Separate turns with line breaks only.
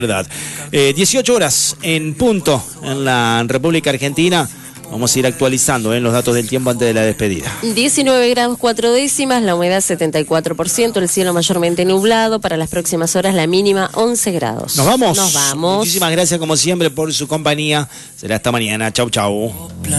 Verdad. 18 horas en punto en la República Argentina. Vamos a ir actualizando los datos del tiempo antes de la despedida.
19 grados 4 décimas, la humedad 74%, el cielo mayormente nublado. Para las próximas horas la mínima 11 grados.
¿Nos vamos?
Nos vamos.
Muchísimas gracias como siempre por su compañía. Será hasta mañana. Chau, chau.